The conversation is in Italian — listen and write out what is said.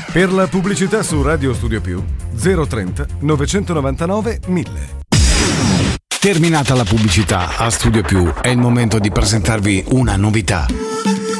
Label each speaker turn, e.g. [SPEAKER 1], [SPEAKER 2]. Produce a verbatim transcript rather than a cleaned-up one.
[SPEAKER 1] Per la pubblicità su Radio Studio Più zero trenta novecentonovantanove mille.
[SPEAKER 2] Terminata la pubblicità a Studio Più, è il momento di presentarvi una novità.